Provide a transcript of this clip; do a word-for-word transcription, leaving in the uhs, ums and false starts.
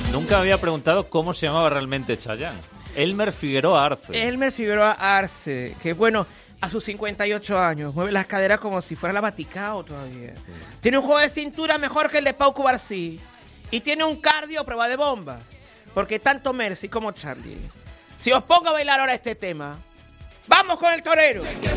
Nunca me había preguntado cómo se llamaba realmente Chayanne. Elmer Figueroa Arce. Elmer Figueroa Arce, que bueno, a sus cincuenta y ocho años, mueve las caderas como si fuera la Vaticao todavía. Sí. Tiene un juego de cintura mejor que el de Pau Cubarsí. Y tiene un cardio a prueba de bombas. Porque tanto Mercy como Charlie. Si os pongo a bailar ahora este tema, ¡vamos con el torero!